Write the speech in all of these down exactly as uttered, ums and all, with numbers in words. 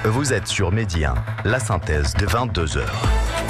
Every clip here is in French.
Vous êtes sur Midi un, la synthèse de vingt-deux heures.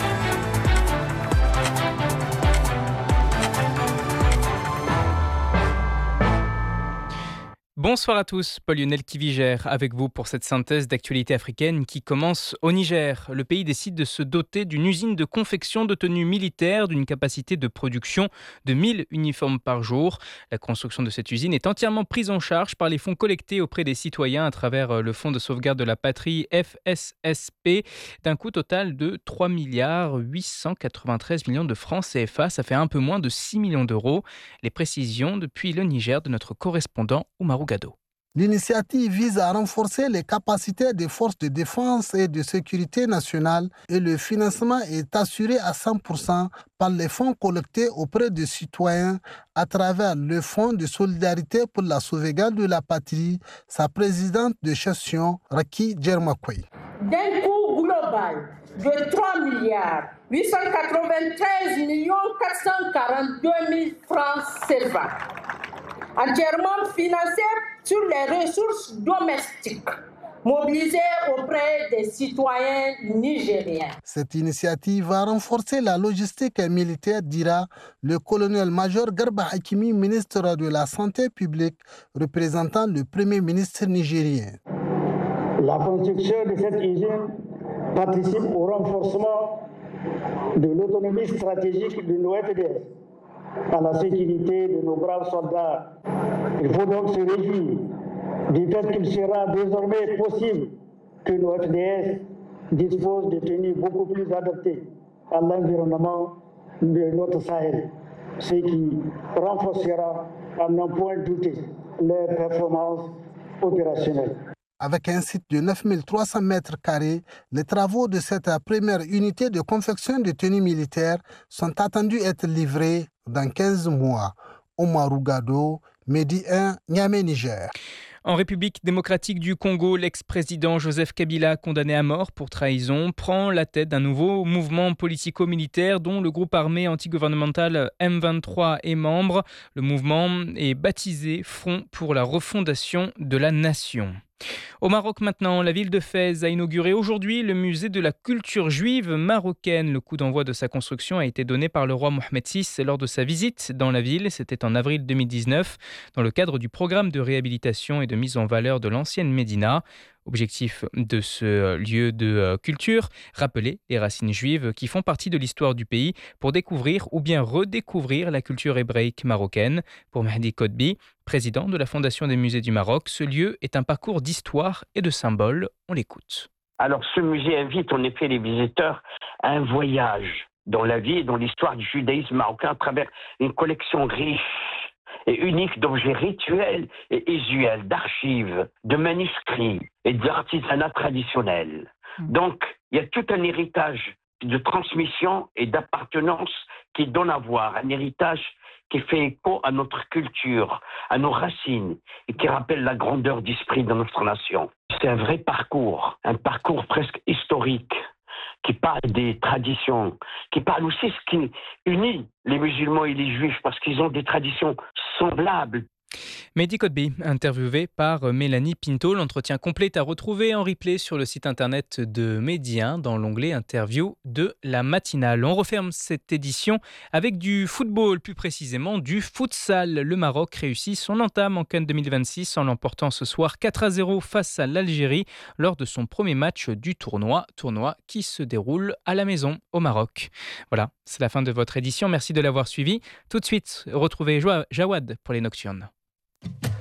Bonsoir à tous, Paul-Lionel Kivigère avec vous pour cette synthèse d'actualité africaine qui commence au Niger. Le pays décide de se doter d'une usine de confection de tenues militaires d'une capacité de production de mille uniformes par jour. La construction de cette usine est entièrement prise en charge par les fonds collectés auprès des citoyens à travers le Fonds de sauvegarde de la patrie F S S P d'un coût total de trois milliards huit cent quatre-vingt-treize millions de francs C F A. Ça fait un peu moins de six millions d'euros. Les précisions depuis le Niger de notre correspondant Oumarou Gado. L'initiative vise à renforcer les capacités des forces de défense et de sécurité nationale et le financement est assuré à cent pour cent par les fonds collectés auprès des citoyens à travers le Fonds de solidarité pour la sauvegarde de la patrie, sa présidente de gestion, Raki Djermakoui. D'un coût global de trois milliards huit cent quatre-vingt-treize millions quatre cent quarante-deux mille francs C F A. Entièrement financé sur les ressources domestiques mobilisées auprès des citoyens nigériens. Cette initiative va renforcer la logistique militaire, dira le colonel-major Garba Hakimi, ministre de la Santé publique, représentant le Premier ministre nigérien. La construction de cette usine participe au renforcement de l'autonomie stratégique de nos F D S, à la sécurité de nos braves soldats. Il faut donc se réjouir du fait qu'il sera désormais possible que nos F D S disposent de tenues beaucoup plus adaptées à l'environnement de notre Sahel, ce qui renforcera, à n'en point douter, les performances opérationnelles. Avec un site de neuf mille trois cents mètres carrés, les travaux de cette première unité de confection de tenues militaires sont attendus être livrés dans quinze mois. Oumarou Gado, Midi un, Niamey, Niger. En République démocratique du Congo, l'ex-président Joseph Kabila, condamné à mort pour trahison, prend la tête d'un nouveau mouvement politico-militaire dont le groupe armé antigouvernemental M vingt-trois est membre. Le mouvement est baptisé Front pour la refondation de la nation. Au Maroc maintenant, la ville de Fès a inauguré aujourd'hui le musée de la culture juive marocaine. Le coup d'envoi de sa construction a été donné par le roi Mohamed six lors de sa visite dans la ville. C'était en avril deux mille dix-neuf, dans le cadre du programme de réhabilitation et de mise en valeur de l'ancienne Médina. Objectif de ce lieu de culture, rappeler les racines juives qui font partie de l'histoire du pays pour découvrir ou bien redécouvrir la culture hébraïque marocaine. Pour Mehdi Kodbi, président de la Fondation des musées du Maroc, ce lieu est un parcours d'histoire et de symboles. On l'écoute. Alors ce musée invite en effet les visiteurs à un voyage dans la vie et dans l'histoire du judaïsme marocain à travers une collection riche et unique d'objets rituels et usuels, d'archives, de manuscrits et d'artisanat traditionnel. Donc, il y a tout un héritage de transmission et d'appartenance qui donne à voir, un héritage qui fait écho à notre culture, à nos racines et qui rappelle la grandeur d'esprit de notre nation. C'est un vrai parcours, un parcours presque historique, qui parle des traditions, qui parle aussi de ce qui unit les musulmans et les juifs, parce qu'ils ont des traditions semblables. Mehdi Kodbi, interviewé par Mélanie Pinto. L'entretien complet est à retrouver en replay sur le site internet de Midi un dans l'onglet Interview de la matinale. On referme cette édition avec du football, plus précisément du futsal. Le Maroc réussit son entame en CAN deux mille vingt-six en l'emportant ce soir quatre à zéro face à l'Algérie lors de son premier match du tournoi, tournoi qui se déroule à la maison au Maroc. Voilà, c'est la fin de votre édition. Merci de l'avoir suivi. Tout de suite, retrouvez Jawad pour les Nocturnes.